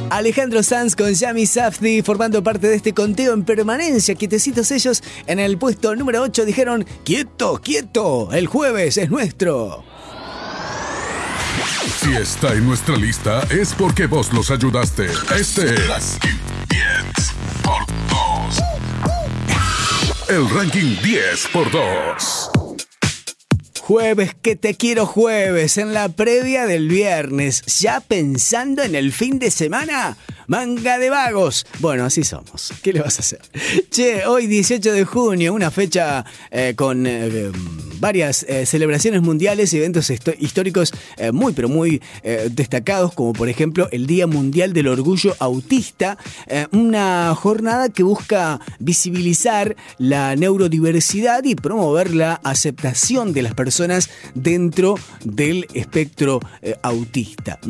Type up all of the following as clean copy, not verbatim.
Alejandro Sanz con Yami Safdie formando parte de este conteo en permanencia. Quietecitos ellos en el puesto número 8 dijeron: quieto, quieto, el jueves es nuestro. Si está en nuestra lista es porque vos los ayudaste. Este es el ranking 10 por 2. Jueves, que te quiero jueves, en la previa del viernes, ya pensando en el fin de semana. Manga de vagos. Bueno, así somos. ¿Qué le vas a hacer? Che, hoy 18 de junio, una fecha con varias celebraciones mundiales y eventos históricos muy, pero muy destacados, como por ejemplo el Día Mundial del Orgullo Autista, una jornada que busca visibilizar la neurodiversidad y promover la aceptación de las personas dentro del espectro autista.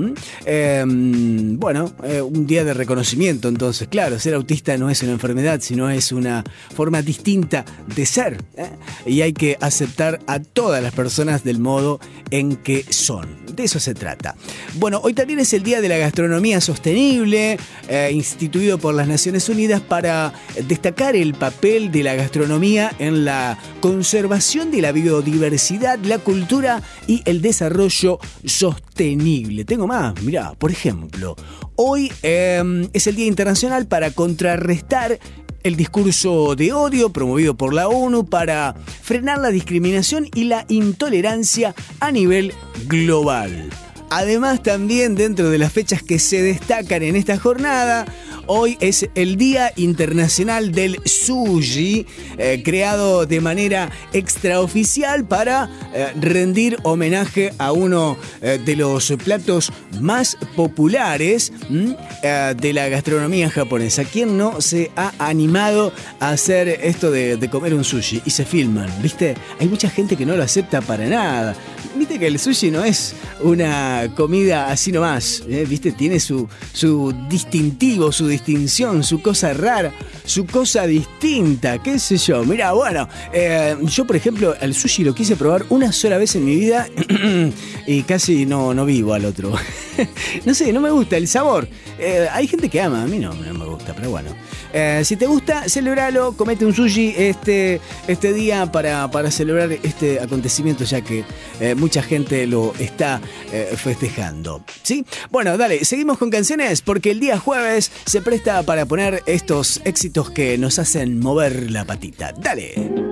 Bueno, un día de reconocimiento, entonces, claro, ser autista no es una enfermedad, sino es una forma distinta de ser, y hay que aceptar a todas las personas del modo en que son. De eso se trata. Bueno, hoy también es el Día de la Gastronomía Sostenible, instituido por las Naciones Unidas para destacar el papel de la gastronomía en la conservación de la biodiversidad, la cultura y el desarrollo sostenible. Tengo más, mirá, por ejemplo, hoy es el Día Internacional para contrarrestar el discurso de odio promovido por la ONU para frenar la discriminación y la intolerancia a nivel global. Además, también dentro de las fechas que se destacan en esta jornada, hoy es el Día Internacional del Sushi, creado de manera extraoficial para rendir homenaje a uno de los platos más populares de la gastronomía japonesa. ¿Quién no se ha animado a hacer esto de comer un sushi? Y se filman, ¿viste? Hay mucha gente que no lo acepta para nada. Viste que el sushi no es una comida así nomás, ¿viste? Tiene su distintivo, su distinción, su cosa rara, su cosa distinta, qué sé yo. Mirá, bueno, yo por ejemplo el sushi lo quise probar una sola vez en mi vida y casi no vivo al otro. No sé, no me gusta el sabor. Hay gente que ama, a mí no me gusta, pero bueno. Si te gusta, celebralo, comete un sushi este día para celebrar este acontecimiento, ya que mucha gente lo está festejando, ¿sí? Bueno, dale, seguimos con canciones porque el día jueves se presta para poner estos éxitos que nos hacen mover la patita. Dale.